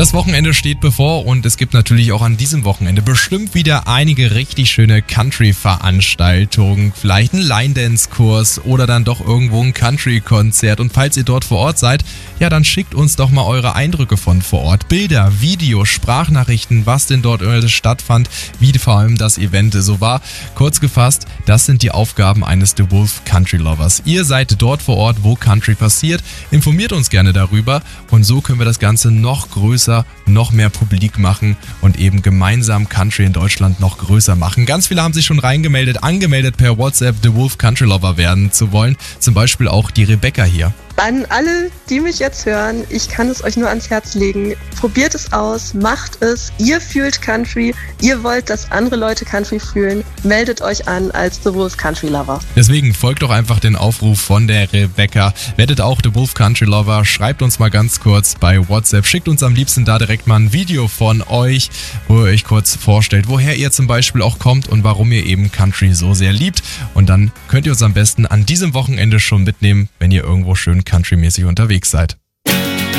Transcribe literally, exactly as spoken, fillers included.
Das Wochenende steht bevor und es gibt natürlich auch an diesem Wochenende bestimmt wieder einige richtig schöne Country-Veranstaltungen. Vielleicht ein Line-Dance-Kurs oder dann doch irgendwo ein Country-Konzert. Und falls ihr dort vor Ort seid, ja, dann schickt uns doch mal eure Eindrücke von vor Ort. Bilder, Videos, Sprachnachrichten, was denn dort stattfand, wie vor allem das Event so war. Kurz gefasst, das sind die Aufgaben eines The Wolf Country Lovers. Ihr seid dort vor Ort, wo Country passiert. Informiert uns gerne darüber und so können wir das Ganze noch größer, noch mehr publik machen und eben gemeinsam Country in Deutschland noch größer machen. Ganz viele haben sich schon reingemeldet, angemeldet per WhatsApp The Wolf Country Lover werden zu wollen. Zum Beispiel auch die Rebecca hier. An alle, die mich jetzt hören, ich kann es euch nur ans Herz legen. Probiert es aus, macht es. Ihr fühlt Country, ihr wollt, dass andere Leute Country fühlen. Meldet euch an als The Wolf Country Lover. Deswegen folgt doch einfach den Aufruf von der Rebecca. Werdet auch The Wolf Country Lover. Schreibt uns mal ganz kurz bei WhatsApp. Schickt uns am liebsten da direkt mal ein Video von euch, wo ihr euch kurz vorstellt, woher ihr zum Beispiel auch kommt und warum ihr eben Country so sehr liebt. Und dann könnt ihr uns am besten an diesem Wochenende schon mitnehmen, wenn ihr irgendwo schön countrymäßig unterwegs seid.